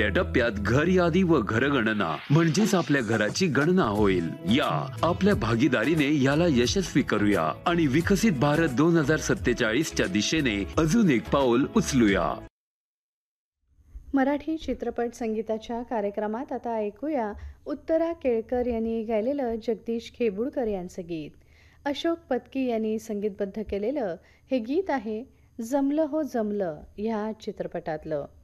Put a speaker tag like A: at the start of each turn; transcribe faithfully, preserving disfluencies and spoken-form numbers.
A: पहिल्या टप्प्यात घर यादी व घरगणना म्हणजेच आपल्या घराची गणना होईल। या आपल्या भागीदारीने याला यशस्वी करूया आणि विकसित भारत दोन हजार सत्तेचाळीस च्या दिशेने अजून एक पाऊल उचलूया।
B: मराठी चित्रपट संगीताच्या कार्यक्रमात आता ऐकूया उत्तरा केळकर यांनी गायलेलं जगदीश खेबुडकर यांचं गीत। अशोक पत्की यांनी संगीतबद्ध केलेलं हे गीत आहे जमलं हो जमलं ह्या चित्रपटातलं।